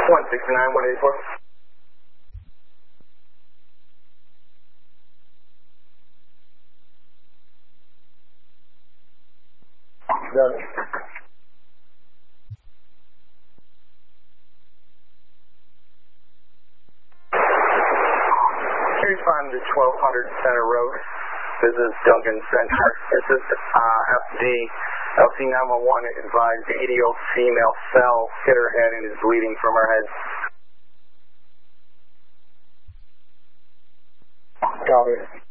169, 184. Got it. Respond to 1200 Center Road. This is Duncan Center. This is FD. LC 911 advised 80-year-old female fell, hit her head, and is bleeding from her head. Got it.